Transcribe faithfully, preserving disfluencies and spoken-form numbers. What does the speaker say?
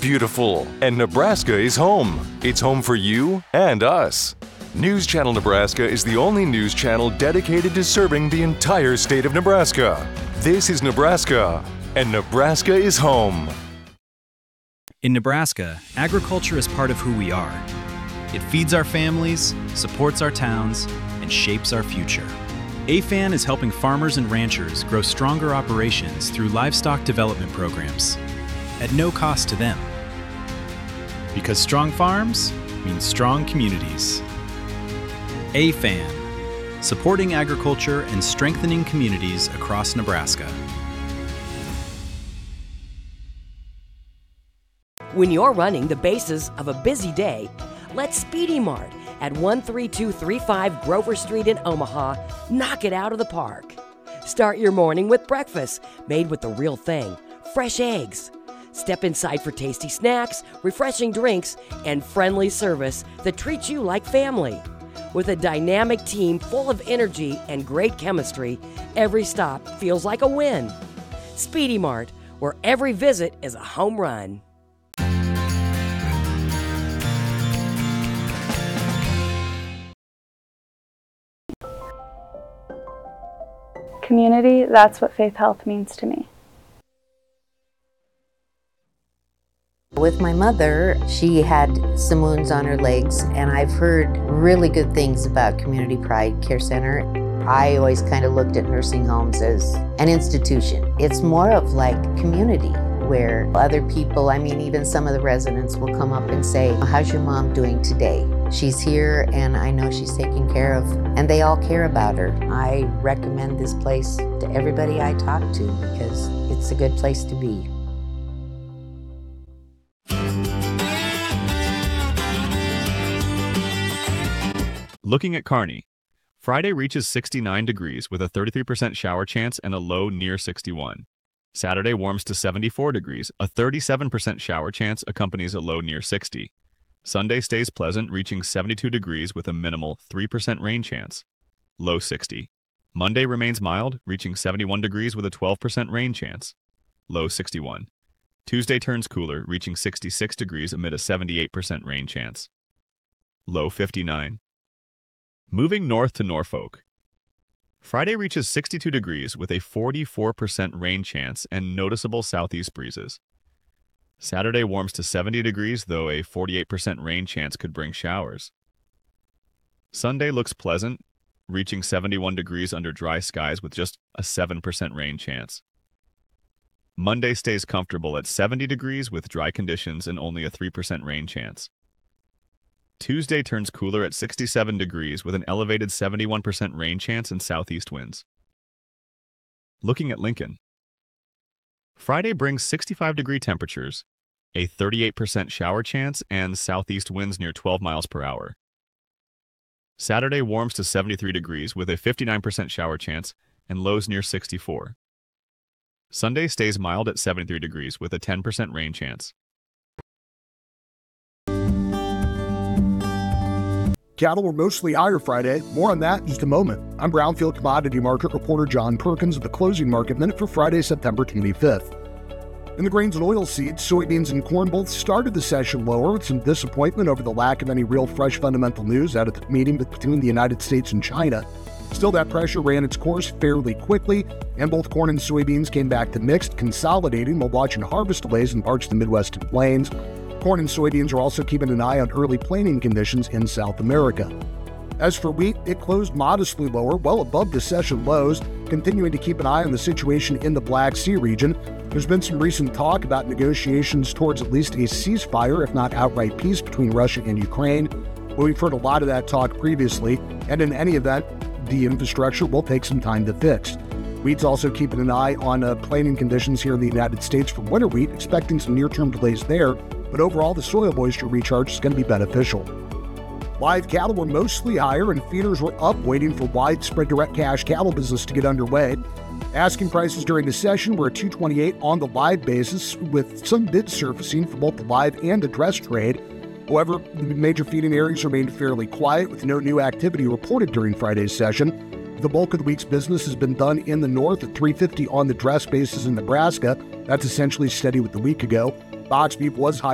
beautiful, and Nebraska is home. It's home for you and us. News Channel Nebraska is the only news channel dedicated to serving the entire state of Nebraska. This is Nebraska, and Nebraska is home. In Nebraska, agriculture is part of who we are. It feeds our families, supports our towns, and shapes our future. A F A N is helping farmers and ranchers grow stronger operations through livestock development programs at no cost to them. Because strong farms mean strong communities. A F A N, supporting agriculture and strengthening communities across Nebraska. When you're running the bases of a busy day, let Speedy Mart at one three two three five Grover Street in Omaha knock it out of the park. Start your morning with breakfast made with the real thing, fresh eggs. Step inside for tasty snacks, refreshing drinks, and friendly service that treats you like family. With a dynamic team full of energy and great chemistry, every stop feels like a win. Speedy Mart, where every visit is a home run. Community, that's what Faith Health means to me. With my mother, she had some wounds on her legs, and I've heard really good things about Community Pride Care Center. I always kind of looked at nursing homes as an institution. It's more of like community, where other people, I mean, even some of the residents will come up and say, "How's your mom doing today? She's here and I know she's taken care of," and they all care about her. I recommend this place to everybody I talk to because it's a good place to be. Looking at Kearney. Friday reaches sixty-nine degrees with a thirty-three percent shower chance and a low near sixty-one. Saturday warms to seventy-four degrees. A thirty-seven percent shower chance accompanies a low near sixty. Sunday stays pleasant, reaching seventy-two degrees with a minimal three percent rain chance. Low sixty. Monday remains mild, reaching seventy-one degrees with a twelve percent rain chance. Low sixty-one. Tuesday turns cooler, reaching sixty-six degrees amid a seventy-eight percent rain chance. Low fifty-nine. Moving north to Norfolk. Friday reaches sixty-two degrees with a forty-four percent rain chance and noticeable southeast breezes. Saturday warms to seventy degrees, though a forty-eight percent rain chance could bring showers. Sunday looks pleasant, reaching seventy-one degrees under dry skies with just a seven percent rain chance. Monday stays comfortable at seventy degrees with dry conditions and only a three percent rain chance. Tuesday turns cooler at sixty-seven degrees with an elevated seventy-one percent rain chance and southeast winds. Looking at Lincoln. Friday brings sixty-five degree temperatures, a thirty-eight percent shower chance, and southeast winds near twelve miles per hour. Saturday warms to seventy-three degrees with a fifty-nine percent shower chance and lows near sixty-four. Sunday stays mild at seventy-three degrees with a ten percent rain chance. Cattle were mostly higher Friday. More on that in just a moment. I'm Brownfield Commodity Market reporter John Perkins with the closing market minute for Friday, September twenty-fifth. In the grains and oilseeds, soybeans and corn both started the session lower with some disappointment over the lack of any real fresh fundamental news out of the meeting between the United States and China. Still, that pressure ran its course fairly quickly, and both corn and soybeans came back to mixed, consolidating while watching harvest delays in parts of the Midwest and Plains. Corn and soybeans are also keeping an eye on early planting conditions in South America. As for wheat, it closed modestly lower, well above the session lows, continuing to keep an eye on the situation in the Black Sea region. There's been some recent talk about negotiations towards at least a ceasefire, if not outright peace, between Russia and Ukraine. But we've heard a lot of that talk previously, and in any event, the infrastructure will take some time to fix. Wheat's also keeping an eye on uh, planting conditions here in the United States for winter wheat, expecting some near-term delays there, but overall the soil moisture recharge is going to be beneficial. Live cattle were mostly higher and feeders were up, waiting for widespread direct cash cattle business to get underway. Asking prices during the session were at two twenty-eight on the live basis, with some bids surfacing for both the live and the dress trade. However, the major feeding areas remained fairly quiet, with no new activity reported during Friday's session. The bulk of the week's business has been done in the north at three fifty on the dress basis in Nebraska. That's essentially steady with the week ago. Box beef was high.